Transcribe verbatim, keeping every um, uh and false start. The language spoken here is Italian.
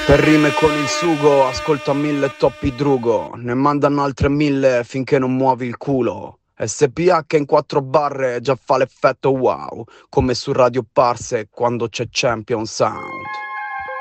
Per rime con il sugo, ascolta mille toppi drugo, ne mandano altre mille finché non muovi il culo. S P H in quattro barre già fa l'effetto wow, come su Radio Parse quando c'è Champion Sound.